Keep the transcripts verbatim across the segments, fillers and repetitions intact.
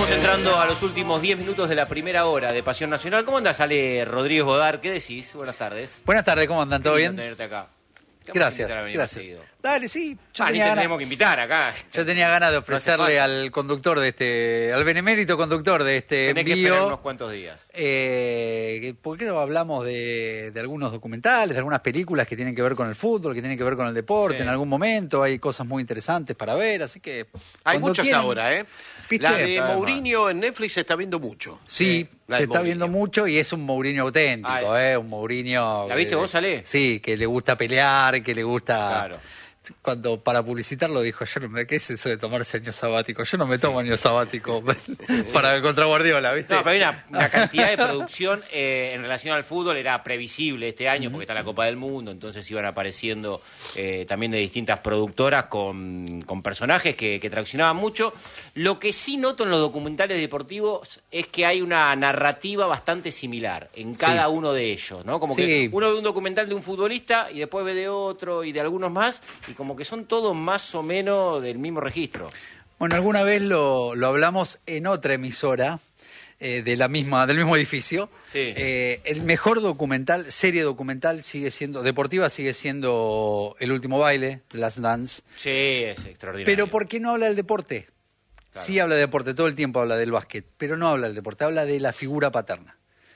Estamos entrando a los últimos diez minutos de la primera hora de Pasión Nacional. ¿Cómo andás, Ale Rodríguez Bodar? ¿Qué decís? Buenas tardes. Buenas tardes, ¿cómo andan? ¿Todo bien? Tenerte acá. Gracias, gracias. Dale, sí. Yo ah, tenía ni te gana... tenemos que invitar acá. Yo tenía ganas de ofrecerle no al conductor de este, al benemérito conductor de este Tenés envío. que esperar unos cuantos días. Eh, ¿Por qué no hablamos de, de algunos documentales, de algunas películas que tienen que ver con el fútbol, que tienen que ver con el deporte? Sí. En algún momento hay cosas muy interesantes para ver, así que... Hay muchas quieran, ahora, ¿eh? ¿viste? La de Mourinho en Netflix se está viendo mucho. Sí, eh, se está Mourinho. viendo mucho y es un Mourinho auténtico, Ay. ¿eh? Un Mourinho... ¿La viste vos, Ale? Sí, que le gusta pelear, que le gusta... Claro. Cuando para publicitarlo dijo, yo no me, ¿qué es eso de tomarse año sabático? Yo no me tomo año sabático para contra Guardiola, ¿viste? No, pero hay una, una cantidad de producción eh, en relación al fútbol, era previsible este año, uh-huh. porque está la Copa del Mundo, entonces iban apareciendo eh, también de distintas productoras con, con personajes que, que traccionaban mucho. Lo que sí noto en los documentales deportivos es que hay una narrativa bastante similar en cada sí. uno de ellos, ¿no? Como sí. que uno ve un documental de un futbolista y después ve de otro y de algunos más, y como que son todos más o menos del mismo registro. Bueno, alguna vez lo, lo hablamos en otra emisora eh, de la misma, del mismo edificio. Sí. Eh, el mejor documental, serie documental sigue siendo, deportiva sigue siendo El Último Baile, Last Dance. Sí, es extraordinario. Pero ¿por qué no habla del deporte? Claro. Sí habla de deporte, todo el tiempo habla del básquet, pero no habla del deporte, habla de la figura paterna.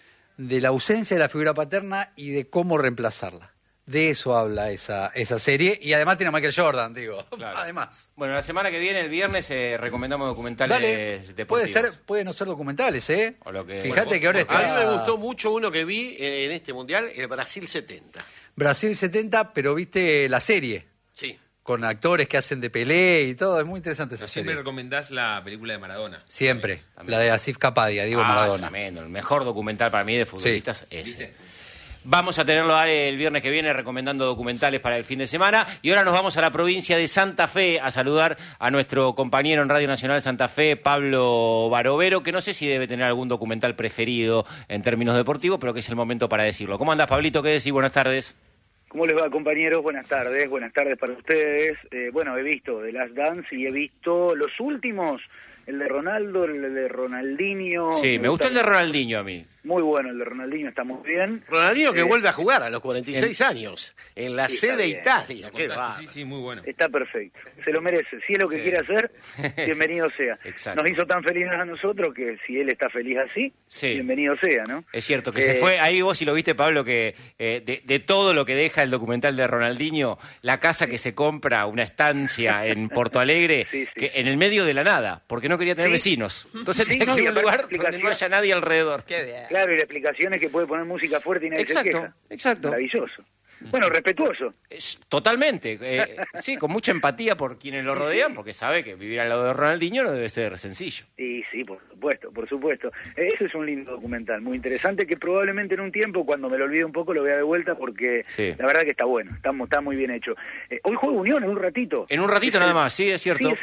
De la ausencia de la figura paterna y de cómo reemplazarla. De eso habla esa, esa serie. Y además tiene a Michael Jordan, digo. Claro. Además. Bueno, la semana que viene, el viernes, eh, recomendamos documentales Dale, deportivos. Puede ser, puede no ser documentales, ¿eh? O lo que... Fíjate bueno, que ahora está... A mí me gustó mucho uno que vi en este Mundial, el Brasil setenta. Brasil setenta, pero viste la serie. Sí. Con actores que hacen de Pelé y todo. Es muy interesante esa Pero serie. Siempre recomendás la película de Maradona. Siempre. También. También. La de Asif Kapadia, Diego ah, Maradona. Tremendo. El mejor documental para mí de futbolistas sí. es ese. ¿Viste? Vamos a tenerlo el viernes que viene recomendando documentales para el fin de semana. Y ahora nos vamos a la provincia de Santa Fe a saludar a nuestro compañero en Radio Nacional Santa Fe, Pablo Barovero, que no sé si debe tener algún documental preferido en términos deportivos, pero que es el momento para decirlo. ¿Cómo andás, Pablito? ¿Qué decís? Buenas tardes. ¿Cómo les va, compañeros? Buenas tardes, buenas tardes para ustedes. Eh, bueno, he visto The Last Dance y he visto los últimos, el de Ronaldo, el de Ronaldinho. Sí, me, me gustó el de Ronaldinho a mí. Muy bueno, el de Ronaldinho está muy bien. Ronaldinho que eh, vuelve a jugar a los cuarenta y seis en, años, en la sí, C de bien. Italia. Qué va. Sí, sí, muy bueno. Está perfecto, se lo merece. Si es lo que sí. quiere hacer, bienvenido sea. Exacto. Nos hizo tan felices a nosotros que si él está feliz así, sí. bienvenido sea, ¿no? Es cierto, que eh, se fue, ahí vos si lo viste, Pablo, que eh, de, de todo lo que deja el documental de Ronaldinho, la casa que se compra, una estancia en Porto Alegre, sí, sí. que en el medio de la nada, porque no quería tener sí. vecinos. Entonces sí, tenía no, que ir a un lugar donde no haya nadie alrededor. Qué bien. Claro, y la explicación es que puede poner música fuerte y nadie exacto, se queja. Exacto. Maravilloso. Bueno, respetuoso. Es, totalmente. Eh, sí, con mucha empatía por quienes lo rodean, porque sabe que vivir al lado de Ronaldinho no debe ser sencillo. Sí, sí, por supuesto, por supuesto. Eh, ese es un lindo documental, muy interesante, que probablemente en un tiempo, cuando me lo olvide un poco, lo vea de vuelta, porque sí. la verdad que está bueno, está, está muy bien hecho. Eh, hoy juega Unión en un ratito. En un ratito es nada el, más, sí, es cierto. Sí,